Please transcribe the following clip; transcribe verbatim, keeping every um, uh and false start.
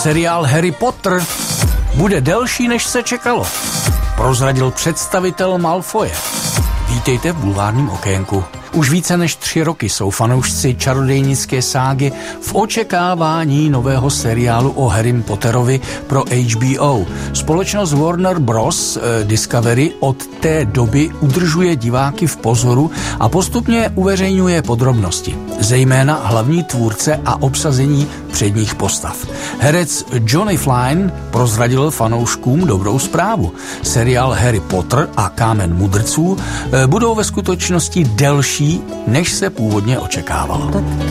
Seriál Harry Potter bude delší, než se čekalo, prozradil představitel Malfoje. Vítejte v bulvárním okénku. Už více než tři roky jsou fanoušci čarodějnické ságy v očekávání nového seriálu o Harrym Potterovi pro H B O. Společnost Warner Bros. Discovery od té doby udržuje diváky v pozoru a postupně uveřejňuje podrobnosti, zejména hlavní tvůrce a obsazení předních postav. Herec Johnny Flynn prozradil fanouškům dobrou zprávu. Seriál Harry Potter a Kámen mudrců budou ve skutečnosti delší, než se původně očekávalo.